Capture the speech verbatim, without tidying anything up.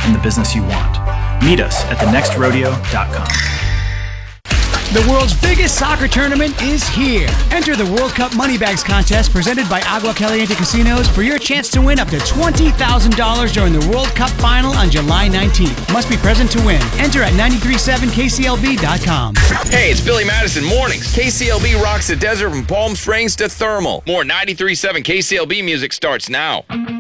in the business you want. Meet us at the next rodeo dot com. The world's biggest soccer tournament is here. Enter the World Cup Money Bags contest presented by Agua Caliente Casinos for your chance to win up to twenty thousand dollars during the World Cup final on July nineteenth. Must be present to win. Enter at nine three seven K C L B dot com. Hey, it's Billy Madison Mornings. K C L B rocks the desert from Palm Springs to Thermal. More ninety-three point seven K C L B music starts now.